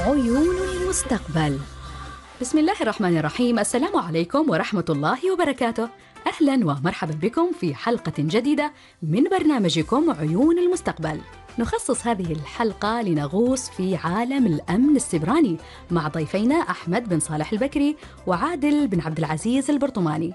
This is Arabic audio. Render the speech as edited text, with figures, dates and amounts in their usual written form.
عيون المستقبل. بسم الله الرحمن الرحيم. السلام عليكم ورحمة الله وبركاته. أهلا ومرحبا بكم في حلقة جديدة من برنامجكم عيون المستقبل. نخصص هذه الحلقة لنغوص في عالم الأمن السيبراني مع ضيفينا أحمد بن صالح البكري وعادل بن عبد العزيز البرطماني.